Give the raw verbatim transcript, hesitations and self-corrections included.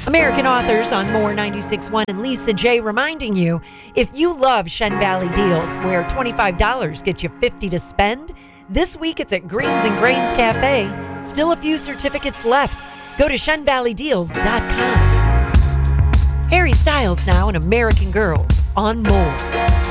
American Authors on More ninety-six point one and Lisa J reminding you, if you love Shen Valley deals where twenty-five dollars gets you fifty dollars to spend, this week it's at Greens and Grains Cafe. Still a few certificates left. Go to shen valley deals dot com. Harry Styles now and American Girls on More.